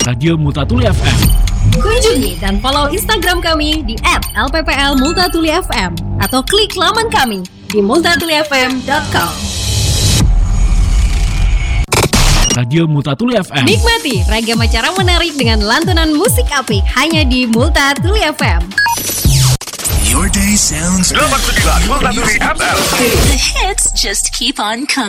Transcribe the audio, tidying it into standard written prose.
Radio Multatuli FM. Kunjungi dan follow Instagram kami di @lpplmultatulifm atau klik laman kami di multatulifm.com. Radio Multatuli FM. Nikmati ragam acara menarik dengan lantunan musik apik hanya di Multatuli FM. Your day sounds 89 Multatuli FM. The hits just keep on coming.